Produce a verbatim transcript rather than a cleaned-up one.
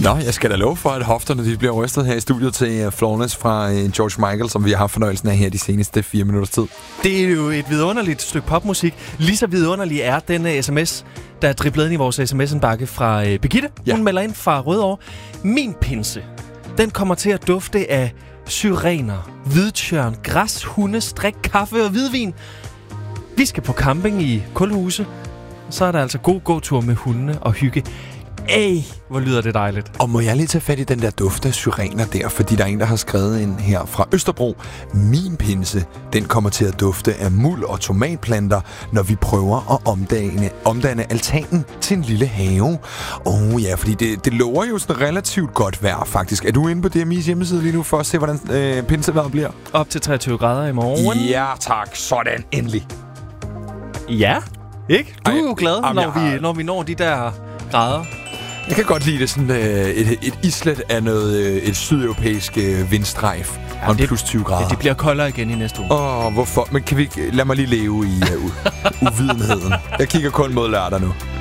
Nå, jeg skal da love for, at hofterne de bliver rystet her i studiet til uh, Flawless fra uh, George Michael, som vi har haft fornøjelsen af her de seneste fire minutters tid. Det er jo et vidunderligt stykke popmusik. Lige så vidunderlig er den uh, sms, der er driblet ind i vores sms-indbakke fra uh, Birgitte. Ja. Hun melder ind fra Rødovre. Min pinse, den kommer til at dufte af syrener, hvidtjørn, græs, hunde, strik, kaffe og hvidvin. Vi skal på camping i Kulhuse. Så er der altså god gåtur med hundene og hygge. Ej, hvor lyder det dejligt. Og må jeg lige tage fat i den der duft af syrener der, fordi der er en, der har skrevet ind her fra Østerbro. Min pinse, den kommer til at dufte af muld og tomatplanter, når vi prøver at omdanne, omdanne altanen til en lille have. Åh oh, ja, fordi det, det lover jo sådan relativt godt vejr, faktisk. Er du inde på D M I's hjemmeside lige nu for at se, hvordan øh, pinsevejret bliver? Op til treogtyve grader i morgen. Ja, tak. Sådan. Endelig. Ja, ikke? Du Ej, er jo glad, jamen, når, har... vi, når vi når de der grader. Jeg kan godt lide det sådan øh, et, et islet af noget øh, et sydeuropæisk øh, vindstrejf ja, og en det, plus tyve grader. Ja, det bliver koldere igen i næste uge. Åh, oh, hvorfor? Men kan vi ikke lade mig lige leve i uh, u- uvidenheden? Jeg kigger kun mod lørdag nu.